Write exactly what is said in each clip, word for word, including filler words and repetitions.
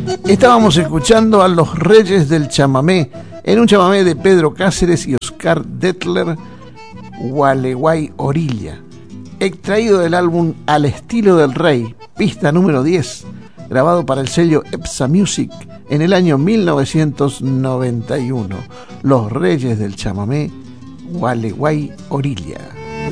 Estábamos escuchando a los Reyes del Chamamé, en un chamamé de Pedro Cáceres y Oscar Detler, Gualeguay Orilla, extraído del álbum Al Estilo del Rey, pista número diez, grabado para el sello Epsa Music en el año mil novecientos noventa y uno. Los Reyes del Chamamé, Gualeguay Orilla.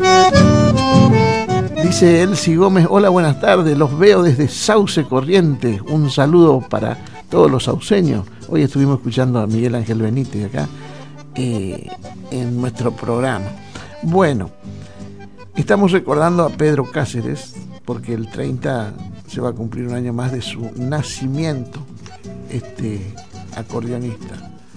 Dice Elsie Gómez, hola, buenas tardes, los veo desde Sauce Corrientes, un saludo para todos los sauceños. Hoy estuvimos escuchando a Miguel Ángel Benítez acá eh, en nuestro programa. Bueno, estamos recordando a Pedro Cáceres porque el treinta se va a cumplir un año más de su nacimiento, este acordeonista.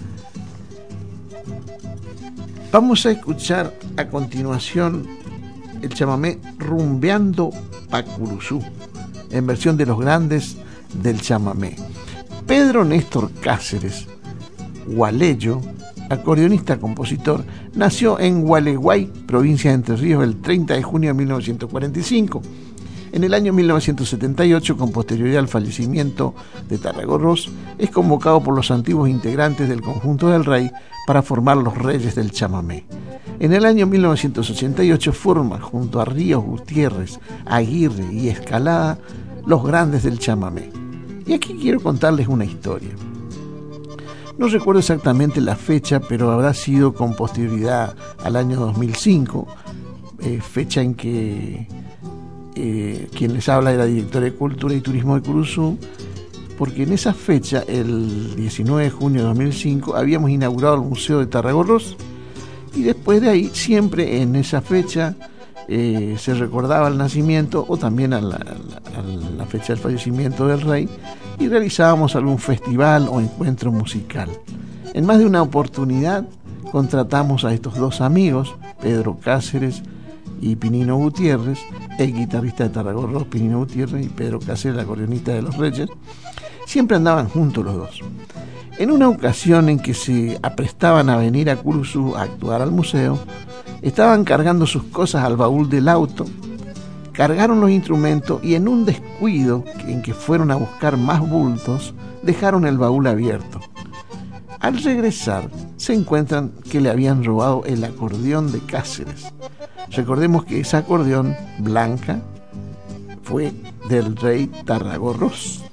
Vamos a escuchar a continuación el chamamé Rumbeando pa' Curuzú, en versión de los grandes del chamamé. Pedro Néstor Cáceres Gualeyo, acordeonista compositor, nació en Gualeguay, provincia de Entre Ríos, el treinta de junio de mil novecientos cuarenta y cinco. En el año mil novecientos setenta y ocho, con posterioridad al fallecimiento de Tarragorros, es convocado por los antiguos integrantes del Conjunto del Rey para formar los Reyes del Chamamé. En el año mil novecientos ochenta y ocho forma, junto a Ríos Gutiérrez, Aguirre y Escalada, los grandes del chamamé. Y aquí quiero contarles una historia. No recuerdo exactamente la fecha, pero habrá sido con posterioridad al año dos mil cinco, eh, fecha en que eh, quien les habla era director de Cultura y Turismo de Curuzú, porque en esa fecha, el diecinueve de junio de dos mil cinco, habíamos inaugurado el Museo de Tarragorros. Y después de ahí, siempre en esa fecha, eh, se recordaba el nacimiento o también a la, a la fecha del fallecimiento del rey, y realizábamos algún festival o encuentro musical. En más de una oportunidad contratamos a estos dos amigos, Pedro Cáceres y Pinino Gutiérrez, el guitarrista de Tarragorros, Pinino Gutiérrez, y Pedro Cáceres, el acordeonista de los Reyes. Siempre andaban juntos los dos. En una ocasión en que se aprestaban a venir a Curuzú a actuar al museo, estaban cargando sus cosas al baúl del auto, cargaron los instrumentos y en un descuido en que fueron a buscar más bultos, dejaron el baúl abierto. Al regresar, se encuentran que le habían robado el acordeón de Cáceres. Recordemos que ese acordeón, Blanca, fue del rey Tarragorros.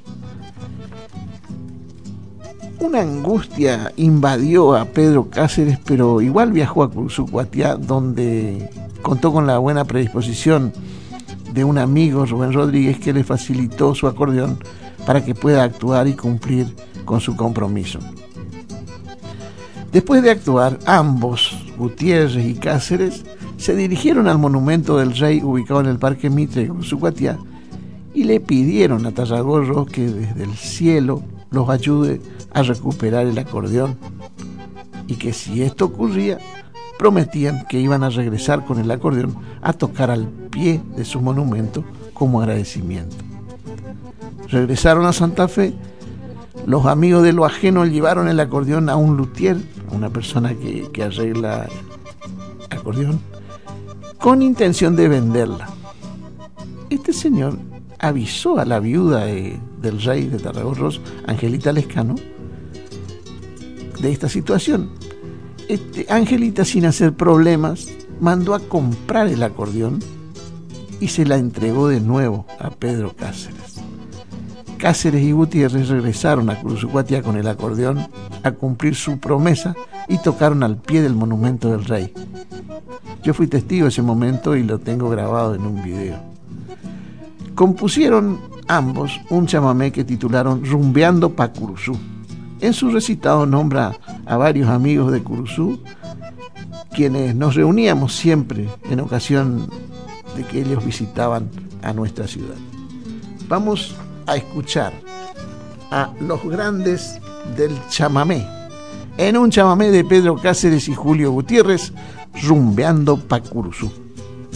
Una angustia invadió a Pedro Cáceres, pero igual viajó a Curuzú-Cuatiá, donde contó con la buena predisposición de un amigo, Rubén Rodríguez, que le facilitó su acordeón para que pueda actuar y cumplir con su compromiso. Después de actuar, ambos, Gutiérrez y Cáceres, se dirigieron al monumento del rey ubicado en el Parque Mitre de Curuzú-Cuatiá y le pidieron a Tarragorros que desde el cielo los ayude a recuperar el acordeón, y que si esto ocurría, prometían que iban a regresar con el acordeón a tocar al pie de su monumento como agradecimiento. Regresaron a Santa Fe. Los amigos de lo ajeno llevaron el acordeón a un luthier, una persona que, que arregla acordeón, con intención de venderla. Este señor avisó a la viuda de, del rey de Tarragorros, Angelita Lescano, de esta situación. Este, Angelita, sin hacer problemas, mandó a comprar el acordeón y se la entregó de nuevo a Pedro Cáceres. Cáceres y Gutiérrez regresaron a Curuzú-Cuatiá con el acordeón a cumplir su promesa y tocaron al pie del monumento del rey. Yo fui testigo de ese momento y lo tengo grabado en un video. Compusieron ambos un chamamé que titularon Rumbeando pa' Curuzú. En su recitado nombra a varios amigos de Curuzú, quienes nos reuníamos siempre en ocasión de que ellos visitaban a nuestra ciudad. Vamos a escuchar a los grandes del chamamé, en un chamamé de Pedro Cáceres y Julio Gutiérrez, Rumbeando pa' Curuzú.